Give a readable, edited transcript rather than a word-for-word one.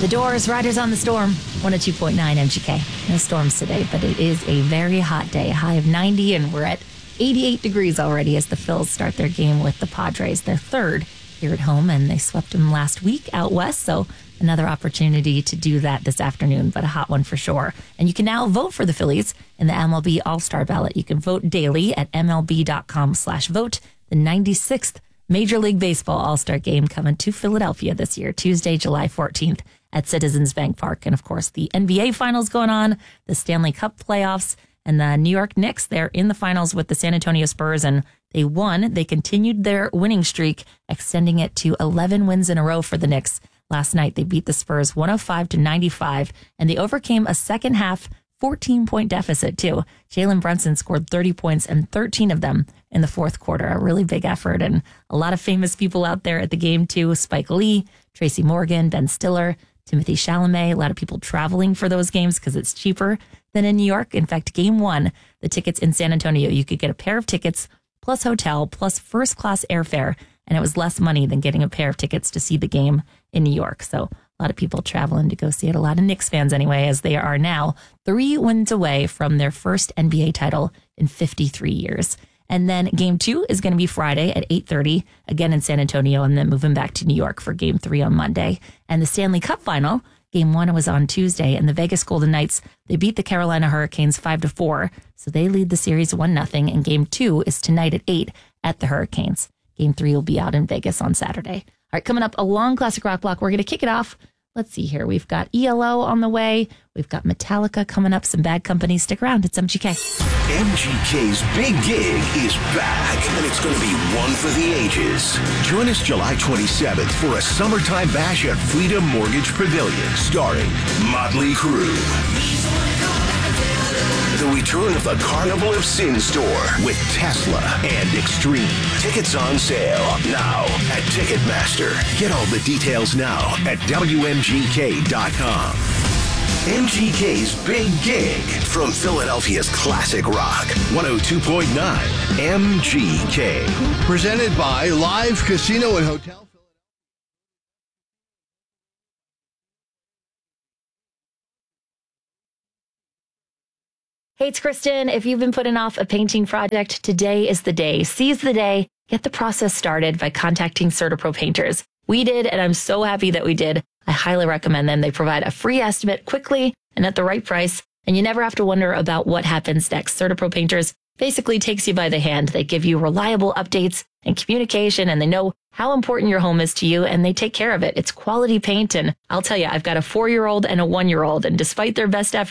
The Doors, Riders on the Storm, 102.9 MGK. No storms today, but it is a very hot day, a high of 90, and we're at 88 degrees already as the Phils start their game with the Padres, their third here at home, and they swept them last week out west, so another opportunity to do that this afternoon, but a hot one for sure. And you can now vote for the Phillies in the MLB All-Star ballot. You can vote daily at MLB.com/vote. The 96th Major League Baseball All-Star Game coming to Philadelphia this year, Tuesday, July 14th at Citizens Bank Park. And of course, the NBA Finals going on, the Stanley Cup playoffs, and the New York Knicks, they're in the finals with the San Antonio Spurs, and they won. They continued their winning streak, extending it to 11 wins in a row for the Knicks. Last night, they beat the Spurs 105-95, and they overcame a second half 14-point deficit, too. Jalen Brunson scored 30 points and 13 of them in the fourth quarter. A really big effort, and a lot of famous people out there at the game, too. Spike Lee, Tracy Morgan, Ben Stiller, Timothy Chalamet. A lot of people traveling for those games because it's cheaper than in New York. In fact, game one, the tickets in San Antonio, you could get a pair of tickets plus hotel plus first-class airfare, and it was less money than getting a pair of tickets to see the game in New York. So a lot of people traveling to go see it. A lot of Knicks fans anyway, as they are now 3 wins away from their first NBA title in 53 years. And then game two is going to be Friday at 8:30, again in San Antonio, and then moving back to New York for game three on Monday. And the Stanley Cup final, game one was on Tuesday, and the Vegas Golden Knights, they beat the Carolina Hurricanes 5-4. So they lead the series 1-0, and game two is tonight at 8 at the Hurricanes. Game three will be out in Vegas on Saturday. All right, coming up, a long classic rock block. We're going to kick it off. Let's see here. We've got ELO on the way. We've got Metallica coming up. Some Bad Company. Stick around. It's MGK. MGK's Big Gig is back, and it's going to be one for the ages. Join us July 27th for a summertime bash at Freedom Mortgage Pavilion, starring Motley Crue. The return of the Carnival of Sin store with Tesla and Extreme. Tickets on sale now at Ticketmaster. Get all the details now at WMGK.com. MGK's Big Gig from Philadelphia's classic rock, 102.9 MGK. Presented by Live Casino and Hotel. Hey, it's Kristen. If you've been putting off a painting project, today is the day. Seize the day. Get the process started by contacting CertaPro Painters. We did, and I'm so happy that we did. I highly recommend them. They provide a free estimate quickly and at the right price, and you never have to wonder about what happens next. CertaPro Painters basically takes you by the hand. They give you reliable updates and communication, and they know how important your home is to you, and they take care of it. It's quality paint, and I'll tell you, I've got a 4-year-old and a 1-year-old, and despite their best efforts,